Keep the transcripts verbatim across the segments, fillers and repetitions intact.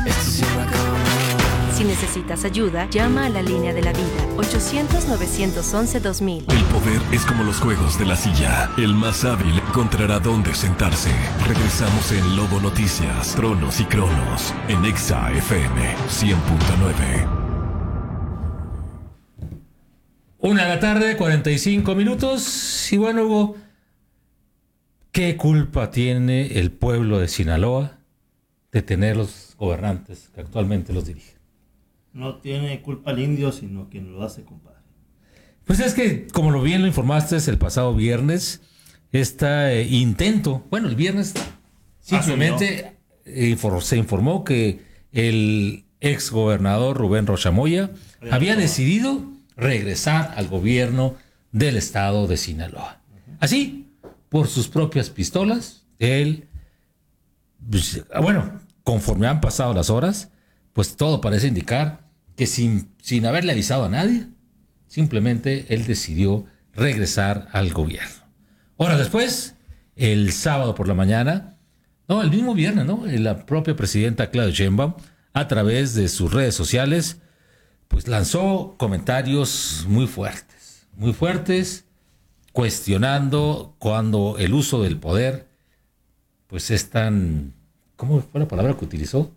Si necesitas ayuda, llama a la línea de la vida, ochocientos, novecientos once, dos mil. El poder es como los juegos de la silla. El más hábil encontrará dónde sentarse. Regresamos en Lobo Noticias, Tronos y Cronos, en Exa F M cien punto nueve. Una de la tarde, cuarenta y cinco minutos. Y bueno, Hugo, ¿qué culpa tiene el pueblo de Sinaloa de tener los gobernantes que actualmente los dirigen? No tiene culpa el indio, sino quien lo hace, compadre. Pues es que, como lo bien lo informaste el pasado viernes, este eh, intento, bueno, el viernes simplemente eh, infor- se informó que el ex gobernador Rubén Rocha Moya había, había decidido regresar al gobierno del estado de Sinaloa. Uh-huh. Así, por sus propias pistolas, él, pues, bueno, conforme han pasado las horas, pues todo parece indicar que sin, sin haberle avisado a nadie, simplemente él decidió regresar al gobierno. Horas después, el sábado por la mañana, no, el mismo viernes, ¿no? La propia presidenta Claudia Sheinbaum, a través de sus redes sociales, pues lanzó comentarios muy fuertes, muy fuertes, cuestionando cuando el uso del poder, pues es tan, ¿cómo fue la palabra que utilizó?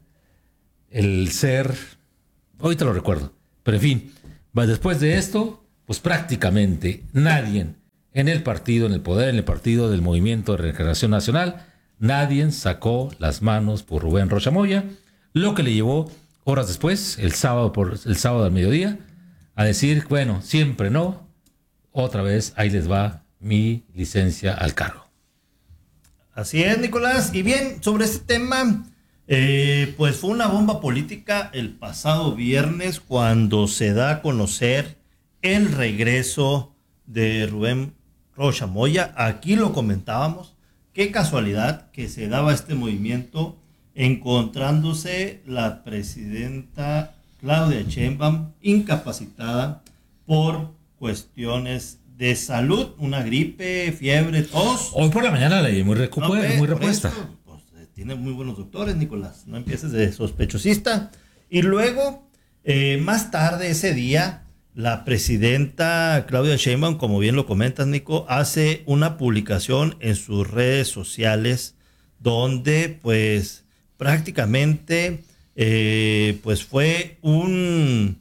El ser, ahorita lo recuerdo, pero en fin, después de esto, pues prácticamente nadie en el partido, en el poder, en el partido del Movimiento de Regeneración Nacional, nadie sacó las manos por Rubén Rocha Moya, lo que le llevó horas después, el sábado, por, el sábado al mediodía, a decir, bueno, siempre no, otra vez ahí les va mi licencia al cargo. Así es, Nicolás, y bien, sobre este tema... Eh, pues fue una bomba política el pasado viernes cuando se da a conocer el regreso de Rubén Rocha Moya. Aquí lo comentábamos, qué casualidad que se daba este movimiento encontrándose la presidenta Claudia Sheinbaum incapacitada por cuestiones de salud, una gripe, fiebre, tos. Hoy por la mañana la vi muy, recuper- no, ve, muy repuesta. Tiene muy buenos doctores, Nicolás. No empieces de sospechosista. Y luego, eh, más tarde ese día, la presidenta Claudia Sheinbaum, como bien lo comentas, Nico, hace una publicación en sus redes sociales donde, pues, prácticamente, eh, pues fue un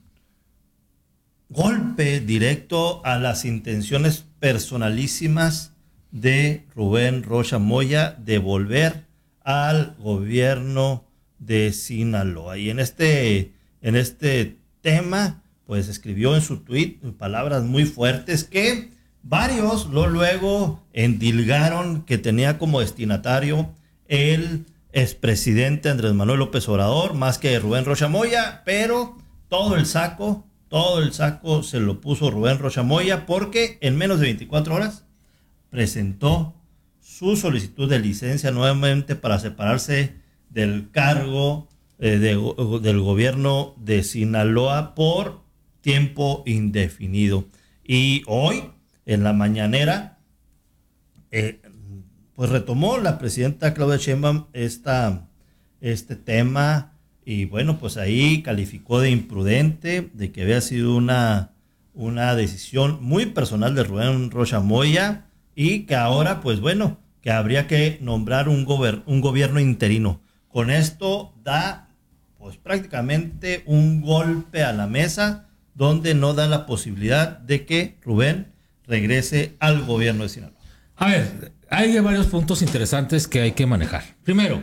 golpe directo a las intenciones personalísimas de Rubén Rocha Moya de volver al gobierno de Sinaloa. Y en este, en este tema, pues escribió en su tweet palabras muy fuertes que varios lo luego endilgaron que tenía como destinatario el expresidente Andrés Manuel López Obrador, más que Rubén Rocha Moya, pero todo el saco, todo el saco se lo puso Rubén Rocha Moya porque en menos de veinticuatro horas presentó su solicitud de licencia nuevamente para separarse del cargo eh, de, del gobierno de Sinaloa por tiempo indefinido. Y hoy, en la mañanera, eh, pues retomó la presidenta Claudia Sheinbaum esta, este tema y bueno, pues ahí calificó de imprudente, de que había sido una, una decisión muy personal de Rubén Rocha Moya y que ahora, pues bueno, que habría que nombrar un, gober- un gobierno interino. Con esto da pues prácticamente un golpe a la mesa donde no da la posibilidad de que Rubén regrese al gobierno de Sinaloa. A ver, hay varios puntos interesantes que hay que manejar. Primero,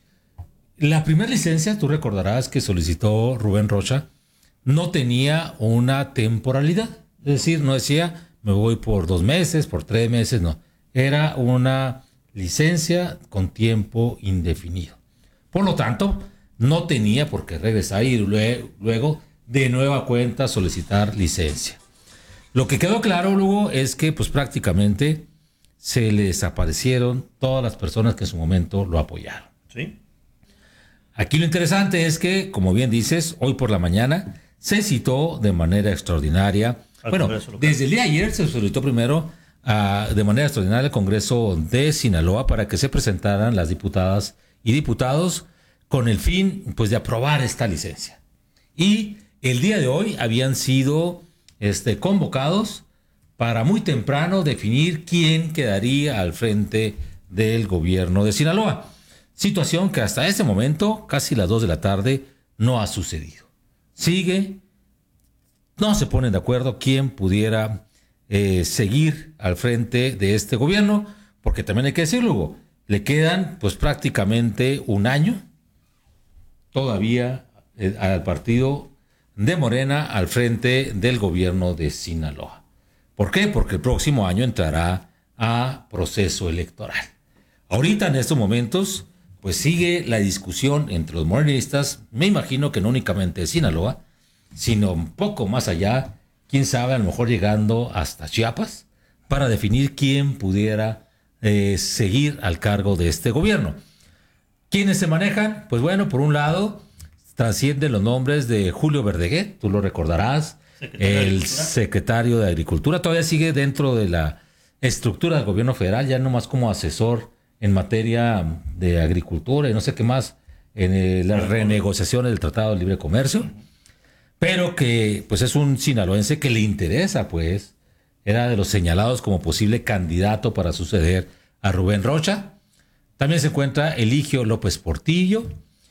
la primera licencia, tú recordarás que solicitó Rubén Rocha, no tenía una temporalidad. Es decir, no decía, me voy por dos meses, por tres meses, no. Era una licencia con tiempo indefinido. Por lo tanto, no tenía por qué regresar y luego, luego de nueva cuenta solicitar licencia. Lo que quedó claro luego es que pues prácticamente se le desaparecieron todas las personas que en su momento lo apoyaron. ¿Sí? Aquí lo interesante es que, como bien dices, hoy por la mañana se citó de manera extraordinaria. Al bueno, desde el día de ayer se solicitó primero uh, de manera extraordinaria al Congreso de Sinaloa para que se presentaran las diputadas y diputados con el fin pues de aprobar esta licencia. Y el día de hoy habían sido este, convocados para muy temprano definir quién quedaría al frente del gobierno de Sinaloa. Situación que hasta ese momento, casi las dos de la tarde, no ha sucedido. Sigue, no se ponen de acuerdo quién pudiera eh, seguir al frente de este gobierno, porque también hay que decirlo, Hugo, le quedan pues prácticamente un año todavía eh, al partido de Morena al frente del gobierno de Sinaloa. ¿Por qué? Porque el próximo año entrará a proceso electoral. Ahorita en estos momentos pues sigue la discusión entre los morenistas, me imagino que no únicamente de Sinaloa, sino un poco más allá, quién sabe, a lo mejor llegando hasta Chiapas, para definir quién pudiera eh, seguir al cargo de este gobierno. ¿Quiénes se manejan? Pues bueno, por un lado, trascienden los nombres de Julio Verdeguer, tú lo recordarás, secretario el de secretario de Agricultura, todavía sigue dentro de la estructura del gobierno federal, ya no más como asesor en materia de agricultura y no sé qué más, en eh, las renegociaciones del Tratado de Libre Comercio, pero que pues es un sinaloense que le interesa, pues, era de los señalados como posible candidato para suceder a Rubén Rocha. También se encuentra Eligio López Portillo,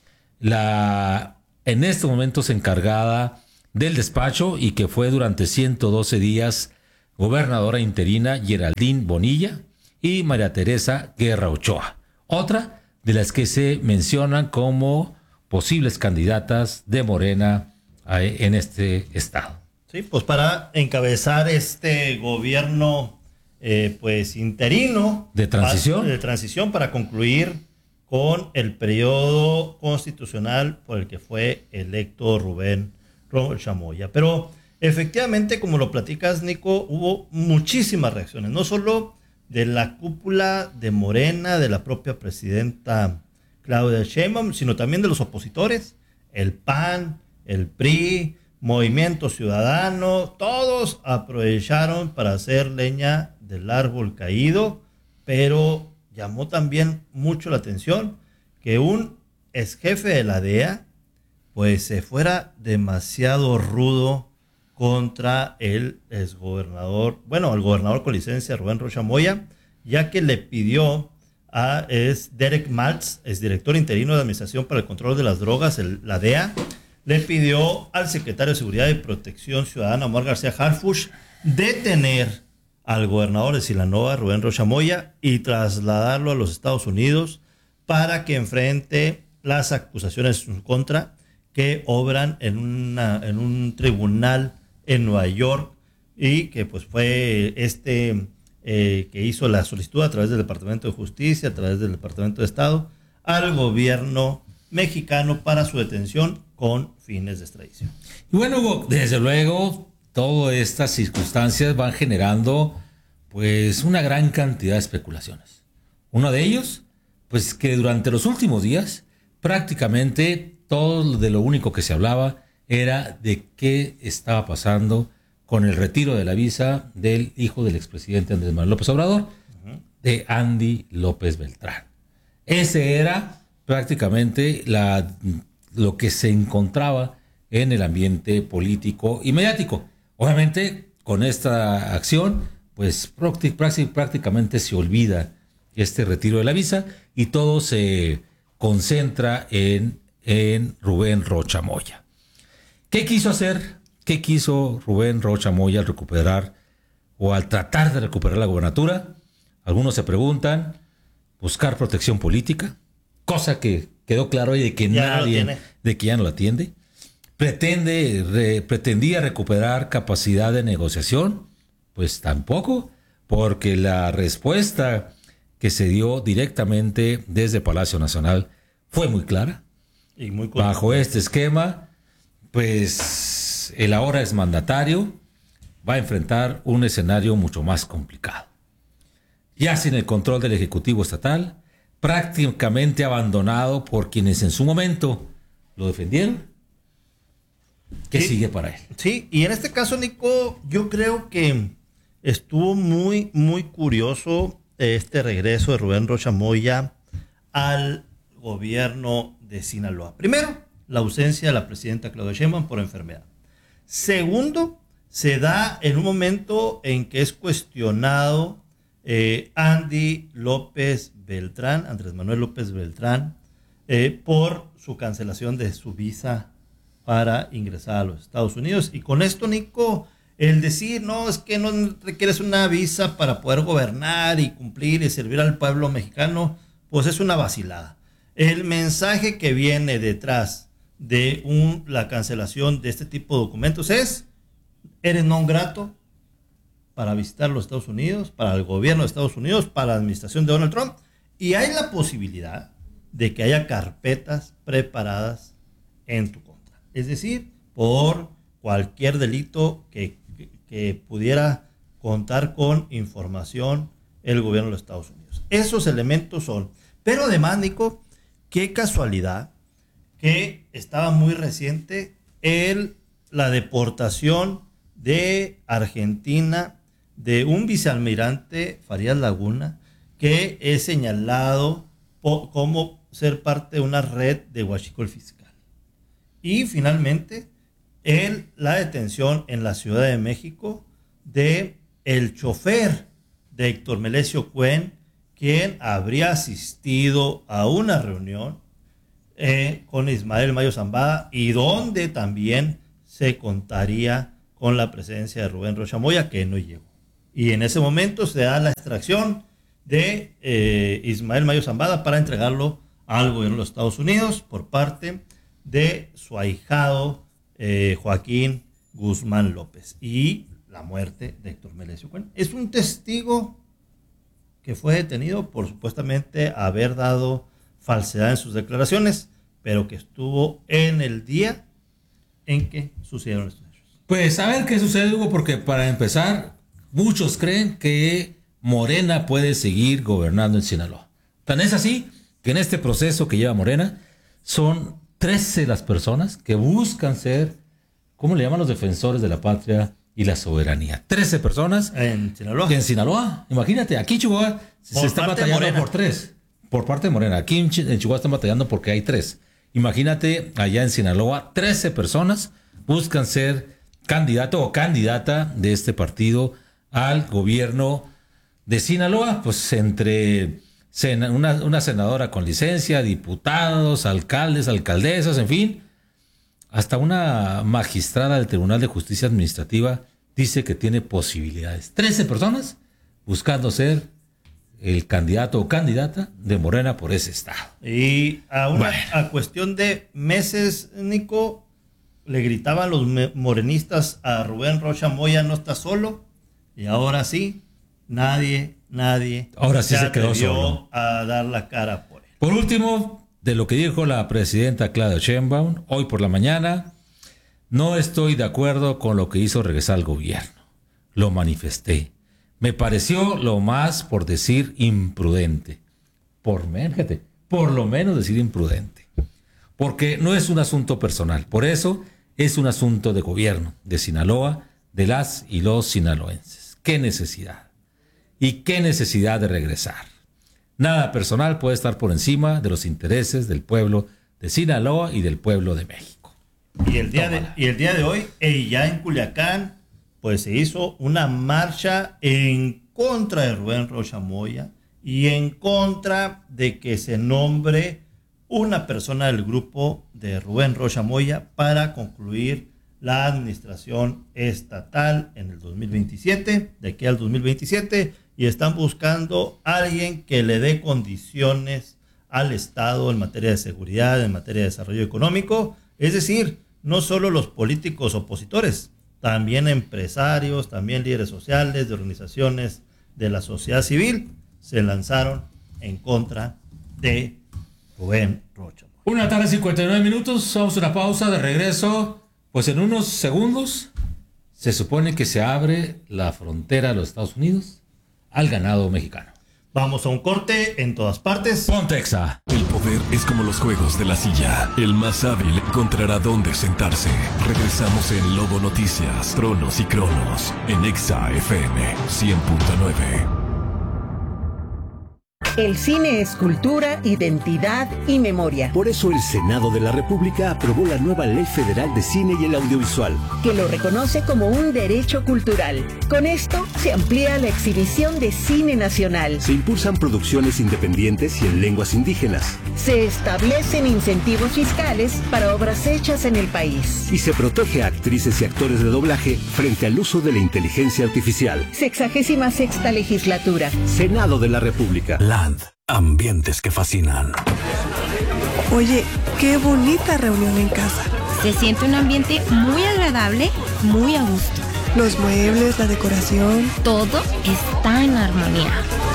la en estos momentos encargada del despacho y que fue durante ciento doce días gobernadora interina, Geraldine Bonilla, y María Teresa Guerra Ochoa, otra de las que se mencionan como posibles candidatas de Morena en este estado. Sí, pues para encabezar este gobierno eh, pues interino de transición, para, de transición para concluir con el periodo constitucional por el que fue electo Rubén Rocha Moya. Pero efectivamente, como lo platicas, Nico, hubo muchísimas reacciones, no solo de la cúpula de Morena, de la propia presidenta Claudia Sheinbaum, sino también de los opositores, el P A N, el P R I, Movimiento Ciudadano, todos aprovecharon para hacer leña del árbol caído, pero llamó también mucho la atención que un ex jefe de la D E A pues se fuera demasiado rudo contra el exgobernador, bueno, el gobernador con licencia, Rubén Rocha Moya, ya que le pidió a es Derek Maltz, es director interino de Administración para el Control de las Drogas, el, la D E A, le pidió al secretario de Seguridad y Protección Ciudadana, Omar García Harfuch, detener al gobernador de Sinaloa, Rubén Rocha Moya, y trasladarlo a los Estados Unidos para que enfrente las acusaciones en su contra que obran en, una, en un tribunal en Nueva York, y que pues fue este eh, que hizo la solicitud a través del Departamento de Justicia, a través del Departamento de Estado, al gobierno mexicano para su detención con fines de extradición. Y bueno, Hugo, desde luego, todas estas circunstancias van generando pues una gran cantidad de especulaciones. Uno de ellos, pues que durante los últimos días, prácticamente todo de lo único que se hablaba era de qué estaba pasando con el retiro de la visa del hijo del expresidente Andrés Manuel López Obrador, uh-huh. de Andy López Beltrán. Ese era prácticamente la, lo que se encontraba en el ambiente político y mediático. Obviamente, con esta acción, pues prácticamente se olvida este retiro de la visa y todo se concentra en, en Rubén Rocha Moya. ¿Qué quiso hacer? ¿Qué quiso Rubén Rocha Moya al recuperar o al tratar de recuperar la gobernatura? Algunos se preguntan, buscar protección política, cosa que quedó claro hoy de que ya nadie, no de que ya no la atiende. Pretende, re, pretendía recuperar capacidad de negociación, pues tampoco, porque la respuesta que se dio directamente desde Palacio Nacional fue muy clara. Y muy Bajo este esquema, pues el ahora exmandatario va a enfrentar un escenario mucho más complicado. Ya sin el control del Ejecutivo Estatal, prácticamente abandonado por quienes en su momento lo defendieron. ¿Qué sí, sigue para él? Sí, y en este caso, Nico, yo creo que estuvo muy, muy curioso este regreso de Rubén Rocha Moya al gobierno de Sinaloa. Primero, la ausencia de la presidenta Claudia Sheinbaum por enfermedad. Segundo, se da en un momento en que es cuestionado eh, Andy López Beltrán, Andrés Manuel López Beltrán, eh, por su cancelación de su visa para ingresar a los Estados Unidos. Y con esto, Nico, el decir, no, es que no requieres una visa para poder gobernar y cumplir y servir al pueblo mexicano, pues es una vacilada. El mensaje que viene detrás de un, la cancelación de este tipo de documentos es: eres non grato para visitar los Estados Unidos, para el gobierno de Estados Unidos, para la administración de Donald Trump, y hay la posibilidad de que haya carpetas preparadas en tu contra. Es decir, por cualquier delito que, que, que pudiera contar con información el gobierno de los Estados Unidos. Esos elementos son. Pero además, Nico, qué casualidad que estaba muy reciente el, la deportación de Argentina de un vicealmirante, Farías Laguna, que es señalado po, como ser parte de una red de huachicol fiscal. Y finalmente, el, la detención en la Ciudad de México de el chofer de Héctor Melesio Cuen, quien habría asistido a una reunión eh, con Ismael Mayo Zambada, y donde también se contaría con la presencia de Rubén Rocha Moya, que no llegó. Y en ese momento se da la extracción de eh, Ismael Mayo Zambada para entregarlo al gobierno de los Estados Unidos por parte de su ahijado eh, Joaquín Guzmán López, y la muerte de Héctor Melesio Cuen. Es un testigo que fue detenido por supuestamente haber dado falsedad en sus declaraciones, pero que estuvo en el día en que sucedieron estos hechos. Pues a ver qué sucede, Hugo, porque para empezar, muchos creen que Morena puede seguir gobernando en Sinaloa. Tan es así que en este proceso que lleva Morena, son trece las personas que buscan ser, ¿cómo le llaman los defensores de la patria y la soberanía? trece personas en Sinaloa. En Sinaloa, imagínate, aquí en Chihuahua se está batallando por tres. Por parte de Morena. Aquí en, Ch- en Chihuahua están batallando porque hay tres. Imagínate, allá en Sinaloa, trece personas buscan ser candidato o candidata de este partido al gobierno de Sinaloa. Pues entre sen- una, una senadora con licencia, diputados, alcaldes, alcaldesas, en fin. Hasta una magistrada del Tribunal de Justicia Administrativa dice que tiene posibilidades. trece personas buscando ser el candidato o candidata de Morena por ese estado. Y a una bueno. a cuestión de meses, Nico, le gritaban los me- morenistas a Rubén Rocha Moya: no está solo. Y ahora sí, nadie, nadie Ahora sí se quedó atrevió solo. a dar la cara por él. Por último, de lo que dijo la presidenta Claudia Sheinbaum hoy por la mañana: no estoy de acuerdo con lo que hizo regresar al gobierno. Lo manifesté. Me pareció lo más, por decir, imprudente. Por menos, fíjate, por lo menos decir imprudente. Porque no es un asunto personal. Por eso es un asunto de gobierno, de Sinaloa, de las y los sinaloenses. ¿Qué necesidad? ¿Y qué necesidad de regresar? Nada personal puede estar por encima de los intereses del pueblo de Sinaloa y del pueblo de México. Y el día, de, y el día de hoy, y ya en Culiacán, pues se hizo una marcha en contra de Rubén Rocha Moya y en contra de que se nombre una persona del grupo de Rubén Rocha Moya para concluir la administración estatal en el dos mil veintisiete, de aquí al dos mil veintisiete, y están buscando a alguien que le dé condiciones al Estado en materia de seguridad, en materia de desarrollo económico. Es decir, no solo los políticos opositores, también empresarios, también líderes sociales, de organizaciones de la sociedad civil, se lanzaron en contra de Rubén Rocha. Una tarde, cincuenta y nueve minutos, vamos a una pausa, de regreso. Pues en unos segundos se supone que se abre la frontera de los Estados Unidos al ganado mexicano. Vamos a un corte en todas partes. Pontexa. El poder es como los juegos de la silla. El más hábil encontrará dónde sentarse. Regresamos en Lobo Noticias, Tronos y Cronos, en Exa F M cien punto nueve. El cine es cultura, identidad y memoria. Por eso el Senado de la República aprobó la nueva Ley Federal de Cine y el Audiovisual, que lo reconoce como un derecho cultural. Con esto se amplía la exhibición de cine nacional. Se impulsan producciones independientes y en lenguas indígenas. Se establecen incentivos fiscales para obras hechas en el país. Y se protege a actrices y actores de doblaje frente al uso de la inteligencia artificial. Sexagésima sexta legislatura. Senado de la República. Land. Ambientes que fascinan. Oye, qué bonita reunión en casa. Se siente un ambiente muy agradable, muy a gusto. Los muebles, la decoración. Todo está en armonía.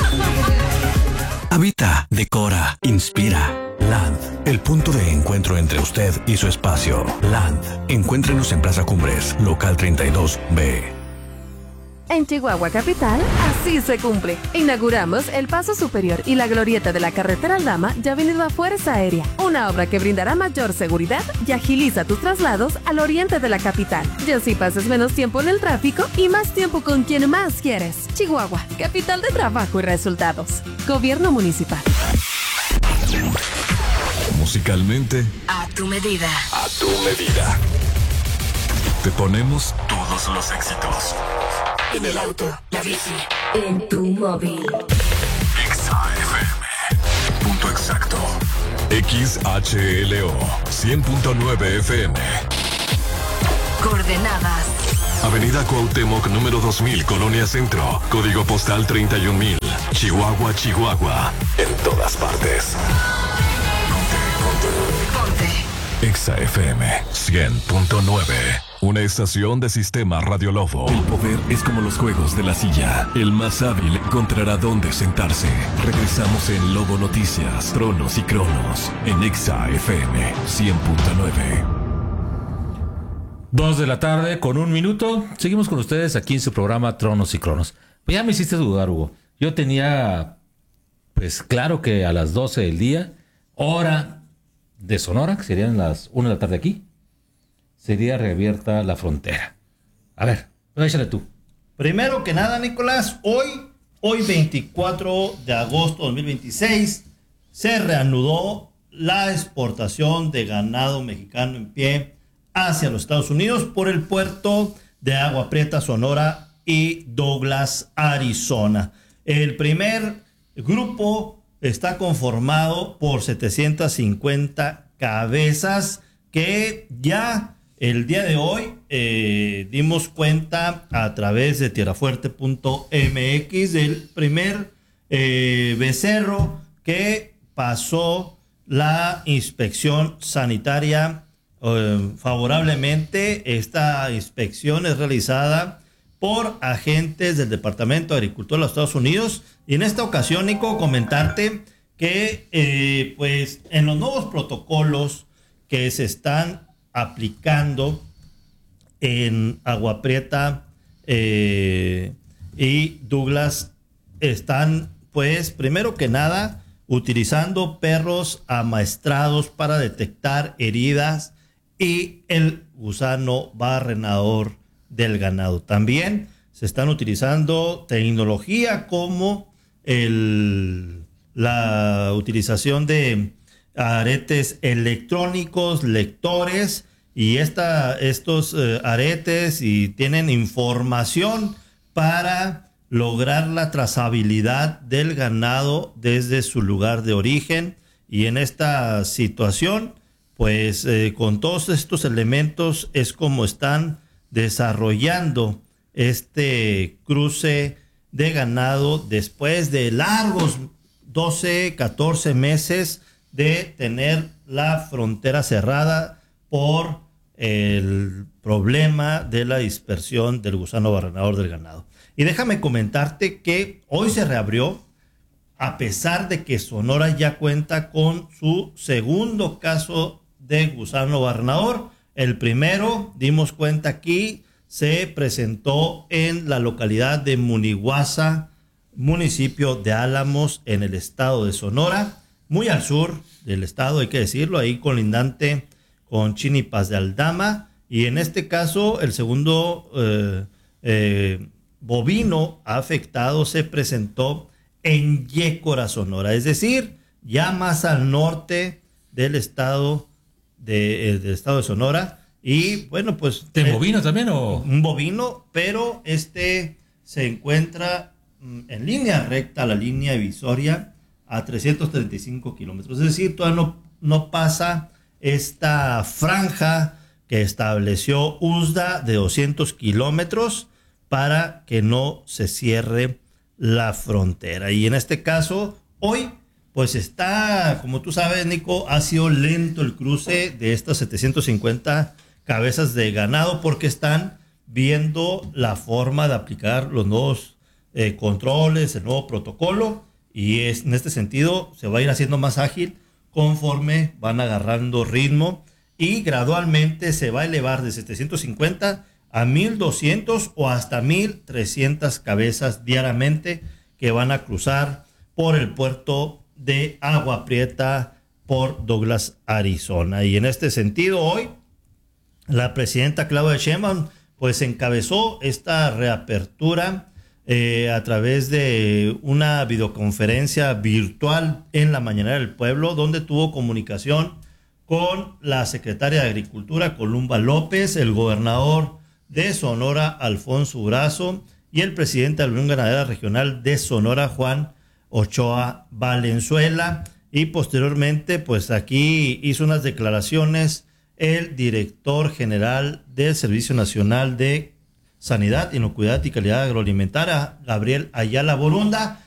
Habita, decora, inspira. Land, el punto de encuentro entre usted y su espacio. Land. Encuéntrenos en Plaza Cumbres, local treinta y dos B. En Chihuahua Capital, así se cumple. Inauguramos el Paso Superior y la glorieta de la carretera Aldama y Avenida Fuerza Aérea, una obra que brindará mayor seguridad y agiliza tus traslados al oriente de la capital. Y así pases menos tiempo en el tráfico y más tiempo con quien más quieres. Chihuahua, capital de trabajo y resultados. Gobierno Municipal. Musicalmente, A tu medida. a tu medida. Te ponemos todos los éxitos. En el auto, la bici, en tu móvil. Exa F M. Punto exacto. X H L O cien punto nueve F M. Coordenadas. Avenida Cuauhtémoc número dos mil, Colonia Centro. Código postal treinta y un mil. Chihuahua, Chihuahua. En todas partes. Ponte. Exa F M cien punto nueve. Una estación de Sistema Radio Lobo. El poder es como los juegos de la silla. El más hábil encontrará dónde sentarse. Regresamos en Lobo Noticias, Tronos y Cronos. En Exa F M cien punto nueve. Dos de la tarde con un minuto. Seguimos con ustedes aquí en su programa Tronos y Cronos. Pues ya me hiciste dudar, Hugo. Yo tenía, pues claro que a las doce del día, hora de Sonora, que serían las una de la tarde aquí, sería reabierta la frontera. A ver, échale tú. Primero que nada, Nicolás, hoy, hoy veinticuatro de agosto de dos mil veintiséis, se reanudó la exportación de ganado mexicano en pie hacia los Estados Unidos por el puerto de Agua Prieta, Sonora y Douglas, Arizona. El primer grupo está conformado por setecientas cincuenta cabezas que ya el día de hoy eh, dimos cuenta a través de tierrafuerte punto m x del primer eh, becerro que pasó la inspección sanitaria eh, favorablemente. Esta inspección es realizada por agentes del Departamento de Agricultura de los Estados Unidos. Y en esta ocasión, Nico, comentarte que eh, pues en los nuevos protocolos que se están aplicando en Agua Prieta eh, y Douglas, están pues primero que nada utilizando perros amaestrados para detectar heridas y el gusano barrenador del ganado. También se están utilizando tecnología como el, la utilización de aretes electrónicos, lectores, y esta, estos eh, aretes y tienen información para lograr la trazabilidad del ganado desde su lugar de origen. Y en esta situación, pues eh, con todos estos elementos es como están desarrollando este cruce de ganado después de largos doce, catorce meses de tener la frontera cerrada por el problema de la dispersión del gusano barrenador del ganado. Y déjame comentarte que hoy se reabrió, a pesar de que Sonora ya cuenta con su segundo caso de gusano barrenador. El primero, dimos cuenta aquí, se presentó en la localidad de Munihuasa, municipio de Álamos, en el estado de Sonora, muy al sur del estado, hay que decirlo, ahí colindante con Chinipas de Aldama. Y en este caso, el segundo eh, eh, bovino afectado se presentó en Yécora, Sonora, es decir, ya más al norte del estado de, eh, del estado de Sonora. Y bueno, pues... ¿De eh, bovino también o...? Un bovino, pero este se encuentra mm, en línea recta, la línea divisoria, a trescientos treinta y cinco kilómetros. Es decir, todavía no, no pasa esta franja que estableció U S D A de doscientos kilómetros para que no se cierre la frontera. Y en este caso, hoy, pues está, como tú sabes, Nico, ha sido lento el cruce de estas setecientas cincuenta cabezas de ganado porque están viendo la forma de aplicar los nuevos eh, controles, el nuevo protocolo, y es, en este sentido se va a ir haciendo más ágil conforme van agarrando ritmo, y gradualmente se va a elevar de setecientos cincuenta a mil doscientos o hasta mil trescientas cabezas diariamente que van a cruzar por el puerto de Agua Prieta por Douglas, Arizona. Y en este sentido, hoy la presidenta Claudia Sheinbaum pues encabezó esta reapertura eh, a través de una videoconferencia virtual en la Mañanera del Pueblo, donde tuvo comunicación con la secretaria de Agricultura, Columba López, el gobernador de Sonora, Alfonso Durazo, y el presidente de la Unión Ganadera Regional de Sonora, Juan Ochoa Valenzuela. Y posteriormente, pues aquí hizo unas declaraciones el director general del Servicio Nacional de Sanidad, Inocuidad y Calidad Agroalimentaria, Gabriel Ayala Borunda,